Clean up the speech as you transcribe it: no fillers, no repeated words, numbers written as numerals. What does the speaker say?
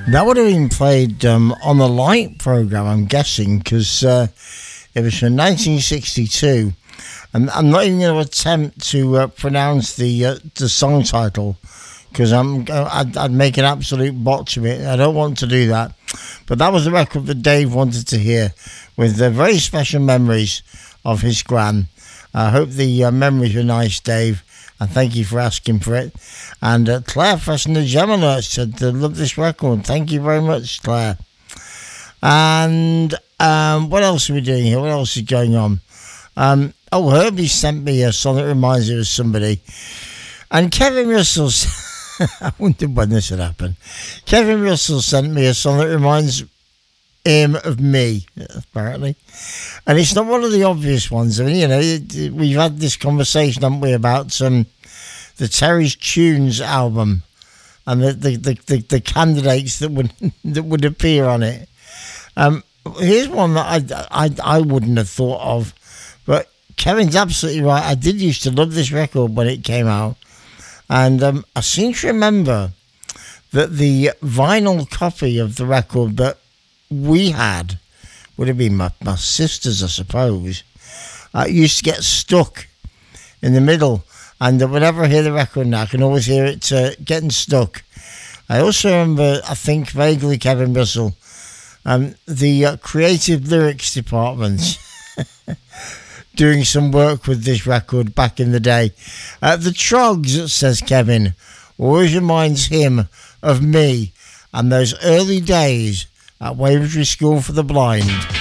That would have been played on the Light programme, I'm guessing, because it was from 1962. And I'm not even going to attempt to pronounce the song title, because I'd make an absolute botch of it. I don't want to do that. But that was the record that Dave wanted to hear, with the very special memories of his gran. I hope the memories were nice, Dave, and thank you for asking for it. And Claire from the Gem Alert said, love this record. Thank you very much, Claire. And what else are we doing here? What else is going on? Herbie sent me a song that reminds me of somebody. And Kevin Russell, I wondered when this would happen. Kevin Russell sent me a song that reminds him of me, apparently. And it's not one of the obvious ones. I mean, we've had this conversation, haven't we, about the Terry's Tunes album and the candidates that would appear on it. Here's one that I wouldn't have thought of, but Kevin's absolutely right. I did used to love this record when it came out, and I seem to remember that the vinyl copy of the record that we had would have been my sister's, I suppose. Used to get stuck in the middle, and whenever I hear the record now, I can always hear it getting stuck. I also remember, I think vaguely, Kevin Russell, the creative lyrics department doing some work with this record back in the day. The Trogs, says Kevin, always reminds him of me and those early days at Wavertree School for the Blind.